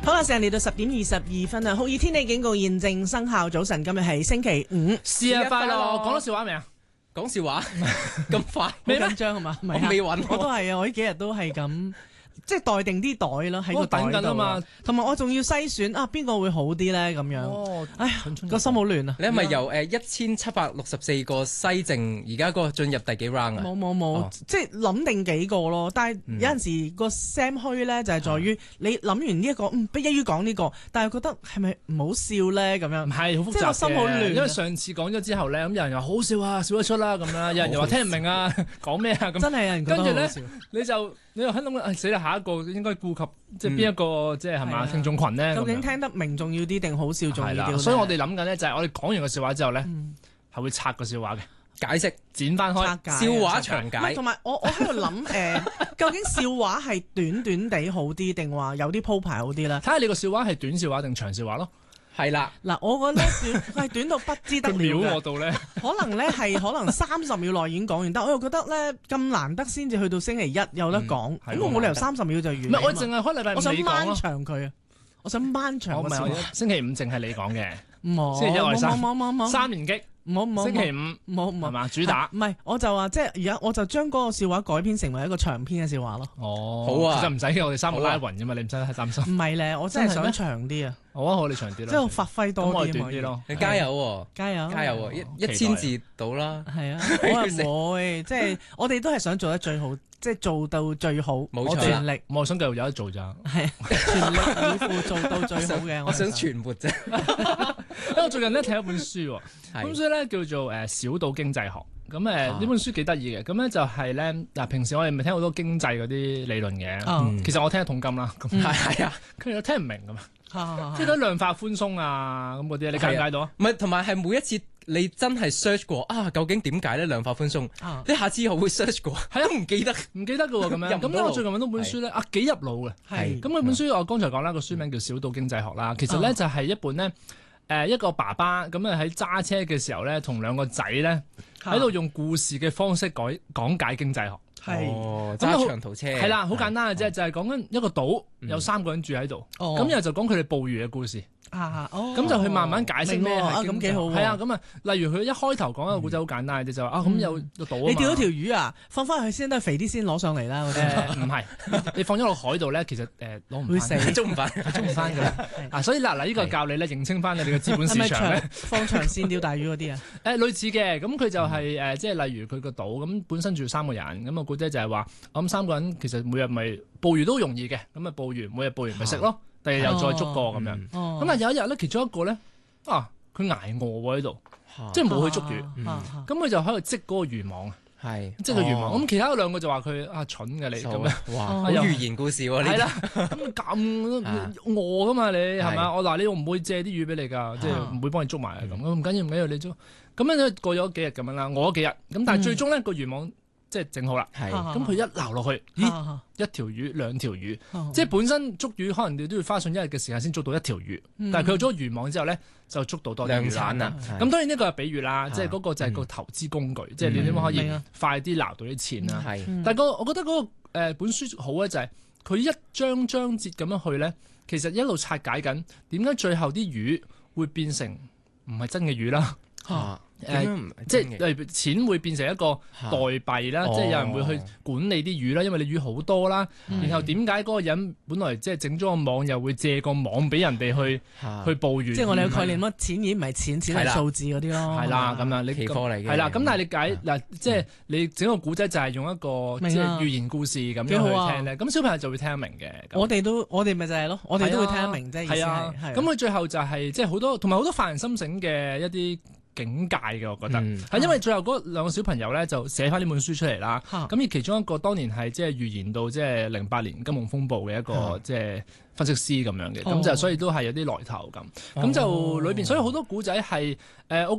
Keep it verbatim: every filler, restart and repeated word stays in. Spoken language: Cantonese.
好啦，成日嚟到十點二十二分啊！酷熱天氣警告現正生效。早晨，今日係星期五， 試下快樂。講咗笑話未啊？ 講笑話咁快， 好緊張係嘛？ 我未揾， 我都係啊！我呢幾日都係咁。即係待定啲袋咯，喺個袋等緊啊嘛， 同埋我仲要篩選啊，邊個會好啲咧？咁樣， 哦、 哎呀，個心好亂啊！ 你係咪由誒一千七百六十四個西正，而家個進入第幾 round 啊？ 冇冇冇，即係諗定幾個咯。但係有陣時個 Sam 虛咧，就係在於你諗完呢、這、一個，嗯，不一於講呢個，但係覺得係咪唔好笑咧？咁樣唔係好複雜嘅， 即係個心好亂。 因為上次講咗之後咧，咁有人又好笑啊，笑得出啦咁樣，有人又話聽唔明啊，講咩啊咁。 真係有人覺得好笑。跟住咧， 你就你又喺諗緊，死啦！下一個應該顧及即係邊一個、嗯、即係係嘛聽眾群咧？ 究竟聽得明重要啲定好笑重要啲？ 所以我哋諗緊咧，就係我哋講完個笑話之後咧，係、嗯、會拆個笑話嘅。 解釋剪翻開笑話長解， 同埋我我喺度諗誒，究竟笑話係短短地好啲，定話有啲鋪排好啲咧？睇下你個笑話係短笑話定長笑話咯。 係啦， 嗱，我覺得短係短到不知得了嘅。 秒我到咧， 可能咧係可能三十秒內已經講完，但我又覺得咧咁難得先至去到星期一有得講，咁、嗯、我冇理由三十秒就完。唔係， 我淨係開禮拜五你講咯。 我想掹長佢啊！我想掹長個笑話。 星期五淨係你講嘅， 星期一我係三三連擊。 唔好唔好， 星期五唔好唔好， 係嘛主打？ 唔係，我就話即係而家，我就將嗰個笑話改編成為一個長篇嘅笑話咯。 哦， 好啊， 其實唔使我哋三個拉勻啫嘛，你唔使太擔心。 唔係咧，我真係想長啲啊！ 好啊，好，你長啲咯。 即係發揮多啲， 短啲咯。 你加油喎！ 加油！ 加油喎！一一千字到啦。 係啊，我唔會，即係我哋都係想做得最好，即係做到最好。 冇錯， 全力， 我想繼續有得做咋。 係全力以赴做到最好嘅。 我想存活啫。 因為我最近咧睇一本書，本書咧叫做誒小島經濟學。咁誒呢本書幾得意嘅，咁咧就係咧嗱，平時我哋咪聽好多經濟嗰啲理論嘅，嗯、其實我聽一桶金啦，咁係係啊，佢又聽唔明噶嘛，即係啲量化寬鬆啊咁嗰啲，你解唔解到啊？ 唔係，同埋係每一次你真係 search 過啊，究竟點解咧量化寬鬆？啊、你下次又會 search 過，係啊，唔記得唔記得噶喎咁樣。咁咧我最近揾到本書咧啊幾入腦嘅，係咁嗰本書我剛才講啦，個書名叫小島經濟學啦，其實咧就係一本咧。誒一個爸爸咁啊喺揸車嘅時候咧，同兩個仔咧喺度用故事嘅方式講講解經濟學。 係揸長途車。係啦，好簡單嘅啫，就係講緊一個島有三個人住喺度，咁然後就講佢哋捕魚嘅故事。啊，咁就去慢慢解釋咩係經濟。咁幾好喎。係啊，咁啊，例如佢一開頭講一個故仔好簡單嘅啫，就話啊咁有個島啊嘛。 你釣咗條魚啊，放翻去先，都係肥啲先攞上嚟啦。 誒唔係，你放咗落海度咧，其實誒攞唔會死， 捉唔翻，捉唔翻㗎啦。啊，所以嗱嗱呢個教你咧認清翻你哋嘅資本市場咧， 放長線釣大魚嗰啲啊。 誒類似嘅，咁佢就係誒即係例如佢個島咁本身住三個人，咁個故仔就係話，咁三個人其實每日咪捕魚都容易嘅，咁啊捕魚每日捕完咪食咯。第日又再捉過咁樣，咁啊有一日咧，其中一個咧啊，佢挨餓喎喺度，即係冇去捉魚，咁佢就喺度織嗰個漁網啊，係織個漁網。咁其他兩個就話佢啊蠢嘅你咁樣， 哇，好寓言故事喎， 係啦，咁咁餓噶嘛你係咪？我嗱你唔會借啲魚俾你㗎，即係唔會幫你捉埋啊咁，唔緊要唔緊要你捉。咁樣咧過咗幾日咁樣啦，餓咗幾日，咁但係最終咧個漁網。即係整好啦，咁佢一撈落去，咦，一條魚兩條魚，即係本身捉魚可能你都要花上一日嘅時間先捉到一條魚，但係佢有咗漁網之後咧，就捉到多啲魚產啦。咁當然呢個係比喻啦，即係嗰個就係個投資工具，即係你點樣可以快啲撈到啲錢啦。但係個我覺得嗰個誒本書好咧，就係佢一章章節咁樣去咧，其實一路拆解緊點解最後啲魚會變成唔係真嘅魚啦。誒，即係例如錢會變成一個代幣啦，即係有人會去管理啲魚啦，因為你魚好多啦。然後點解嗰個人本來即係整咗個網，又會借個網俾人哋去去捕魚？ 即係我哋嘅概念咯，錢已經唔係錢，錢係數字嗰啲咯。 係啦，咁樣你期貨嚟嘅。 係啦，咁但係你解嗱，即係你整個古仔就係用一個即係寓言故事咁樣去聽咧，咁小朋友就會聽得明嘅。我哋都我哋咪就係咯，我哋都會聽得明啫。 係啊，咁佢最後就係即係好多同埋好多發人深省嘅一啲境界嘅，我覺得係、嗯、因為最後嗰兩個小朋友咧就寫翻呢本書出嚟啦。咁、啊、而其中一個當年係即係預言到即係零八年金融風暴嘅一個即係分析師咁樣嘅，咁、哦、就所以都係有啲來頭咁。咁、哦、就裏邊所以好多古仔係誒我。